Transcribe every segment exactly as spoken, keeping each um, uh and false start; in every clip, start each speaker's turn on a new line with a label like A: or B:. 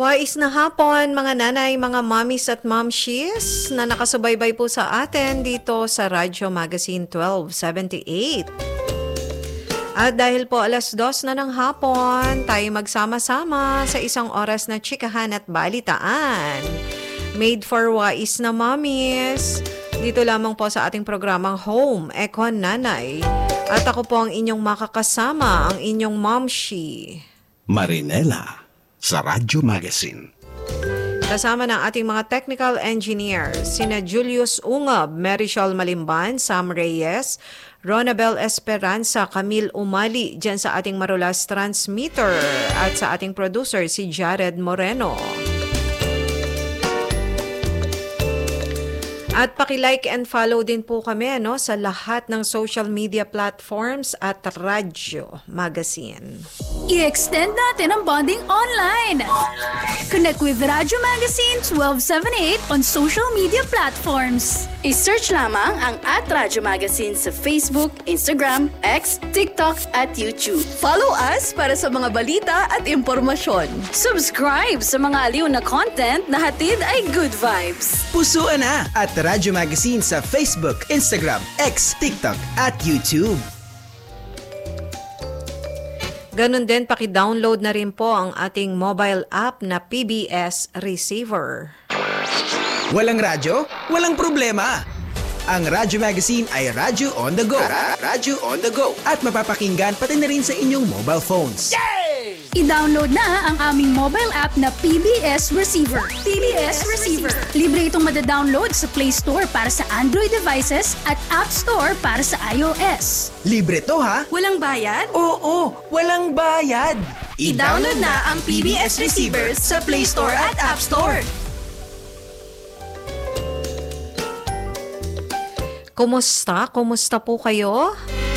A: Wais na hapon mga nanay, mga mommies at momshies na nakasubaybay po sa atin dito sa Radyo Magazine twelve seventy-eight. At dahil po alas dos na ng hapon, tayo magsama-sama sa isang oras na chikahan at balitaan. Made for wais na mommies. Dito lamang po sa ating programang Home, Ekwan Nanay. At ako po ang inyong makakasama, ang inyong momshi.
B: Marinela. Sa Radyo Magazine.
A: Kasama ng ating mga technical engineers, sina Julius Ungab, Marichol Malimban, Sam Reyes, Ronabel Esperanza, Camille Umali, dyan sa ating Marulas Transmitter, at sa ating producer, si Jared Moreno. At paki-like and follow din po kami ano, sa lahat ng social media platforms at Radyo Magazine.
C: I-extend natin ang bonding online. Connect with Radyo Magazine twelve seventy-eight on social media platforms.
D: I-search lamang ang at Radyo Magazine sa Facebook, Instagram, X, TikTok at YouTube.
E: Follow us para sa mga balita at impormasyon.
D: Subscribe sa mga aliw na content na hatid ay good vibes.
F: Pusuan na at Radyo Magazine sa Facebook, Instagram, X, TikTok at YouTube.
A: Ganon din, paki-download na rin po ang ating mobile app na P B S Receiver.
F: Walang radyo? Walang problema! Ang Radyo Magazine ay radyo on the go. Radyo on the go. At mapapakinggan pati na rin sa inyong mobile phones.
C: Yay! I-download na ang aming mobile app na P B S Receiver. P B S Receiver. Libre itong madadownload sa Play Store para sa Android devices at App Store para sa iOS.
F: Libre to ha?
E: Walang bayad?
F: Oo, walang bayad.
E: I-download na ang P B S Receiver sa Play Store at App Store.
A: Kumusta? Kumusta po kayo?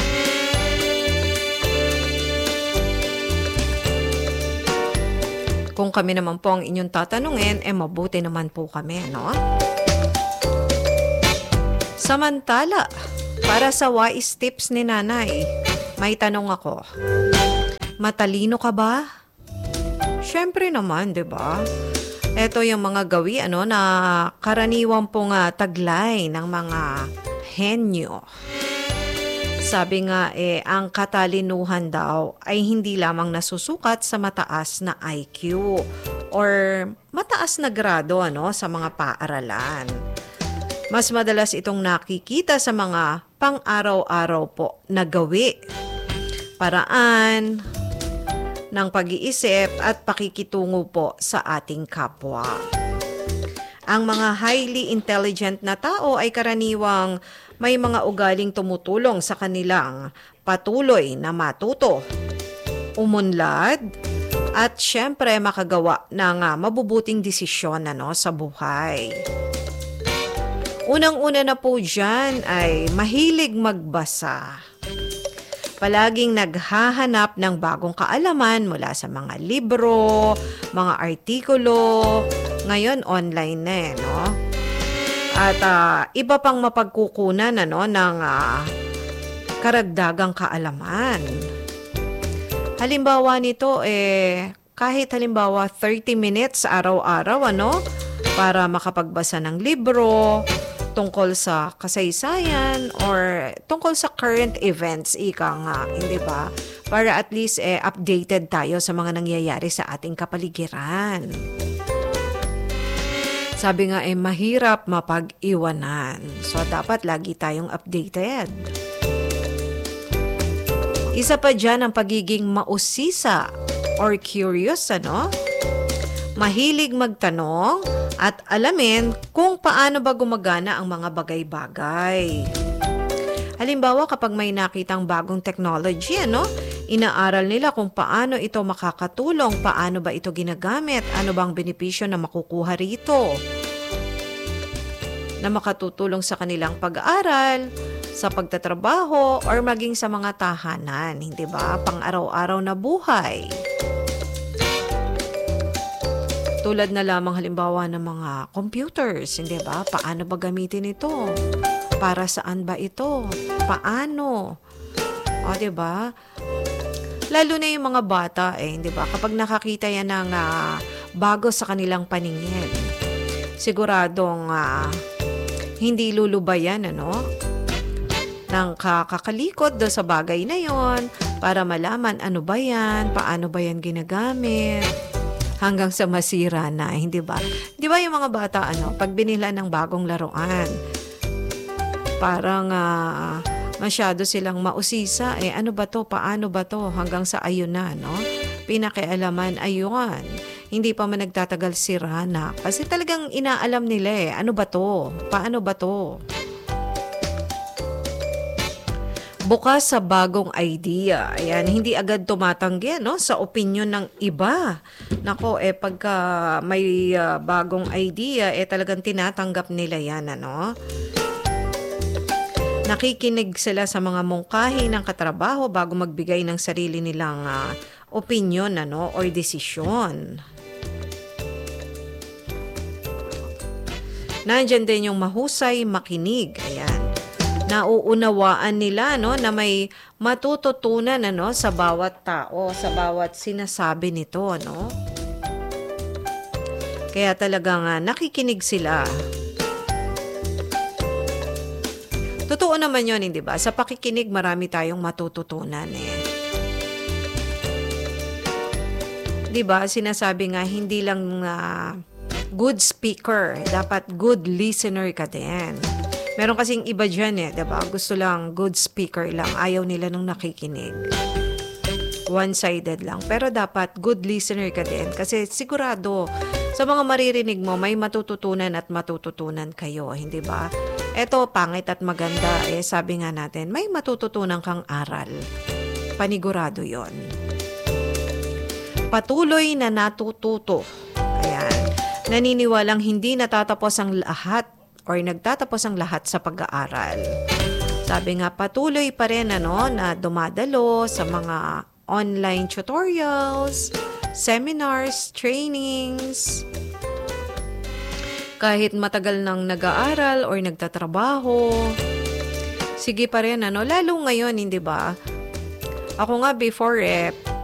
A: Kung kami naman po ang inyong tatanungin, eh mabuti naman po kami, no? Samantala, para sa wise tips ni nanay, may tanong ako. Matalino ka ba? Siyempre naman, di ba? Ito yung mga gawi ano, na karaniwang pong uh, taglay ng mga henyo. Sabi nga eh, ang katalinuhan daw ay hindi lamang nasusukat sa mataas na I Q or mataas na grado ano, sa mga paaralan. Mas madalas itong nakikita sa mga pang-araw-araw po na gawi, paraan ng pag-iisip at pakikitungo po sa ating kapwa. Ang mga highly intelligent na tao ay karaniwang may mga ugaling tumutulong sa kanilang patuloy na matuto, umunlad, at syempre makagawa ng uh, mabubuting desisyon ano, sa buhay. Unang-una na po dyan ay mahilig magbasa. Palaging naghahanap ng bagong kaalaman mula sa mga libro, mga artikulo, ngayon online na eh, no? At uh, iba pang mapagkukunan ano, ng uh, karagdagang kaalaman. Halimbawa nito, eh, kahit halimbawa thirty minutes araw-araw ano, para makapagbasa ng libro tungkol sa kasaysayan or tungkol sa current events, ika nga, hindi ba? Para at least eh, updated tayo sa mga nangyayari sa ating kapaligiran. Sabi nga eh, mahirap mapag-iwanan. So, dapat lagi tayong updated. Isa pa dyan ang pagiging mausisa or curious, ano? Mahilig magtanong at alamin kung paano ba gumagana ang mga bagay-bagay. Halimbawa, kapag may nakitang bagong technology, ano? Inaaral nila kung paano ito makakatulong, paano ba ito ginagamit, ano bang benepisyo na makukuha rito, na makatutulong sa kanilang pag-aaral, sa pagtatrabaho, or maging sa mga tahanan, hindi ba? Pang-araw-araw na buhay. Tulad na lamang halimbawa ng mga computers, hindi ba? Paano ba gamitin ito? Para saan ba ito? Paano? O, di ba? Lalo na yung mga bata, eh, di ba? Kapag nakakita yan ng uh, bago sa kanilang paningin. Siguradong uh, hindi lulubayan, ano, ng kakakalikot do sa bagay na yon para malaman ano ba yan, paano ba yan ginagamit, hanggang sa masira na, hindi ba? Di ba yung mga bata, ano, pag binila ng bagong laruan, parang uh, masyado silang mausisa, eh ano ba to, paano ba to, hanggang sa ayun na, no? Pinakialaman, ayun. Hindi pa man nagtatagal sira na. Kasi talagang inaalam nila eh, ano ba to, paano ba to? Bukas sa bagong idea. Ayan, hindi agad tumatanggi, no, sa opinion ng iba. Nako, eh pagka may uh, bagong idea, eh talagang tinatanggap nila yan, ano? Nakikinig sila sa mga mungkahi ng katrabaho bago magbigay ng sarili nilang uh, opinion, ano, or desisyon. Nandyan din yung mahusay makinig. Ayan. Nauunawaan nila, no, na may matututunan, ano, sa bawat tao, sa bawat sinasabi nito, no. Kaya talagang uh, nakikinig sila. Totoo naman yun, hindi ba? Sa pakikinig, marami tayong matututunan eh. Di ba? Sinasabi nga, hindi lang uh, good speaker, dapat good listener ka din. Meron kasing iba dyan eh, diba? Gusto lang good speaker lang. Ayaw nila nung nakikinig. One-sided lang. Pero dapat good listener ka din. Kasi sigurado, sa mga maririnig mo, may matututunan at matututunan kayo. Hindi ba? Eto, pangit at maganda. Eh, sabi nga natin, may matututunan kang aral. Panigurado yon. Patuloy na natututo. Ayan. Naniniwalang hindi natatapos ang lahat or nagtatapos ang lahat sa pag-aaral. Sabi nga, patuloy pa rin, ano, na dumadalo sa mga online tutorials, seminars, trainings. Kahit matagal nang nag-aaral or nagtatrabaho, sige pa rin, ano, lalo ngayon, hindi ba? Ako nga before eh,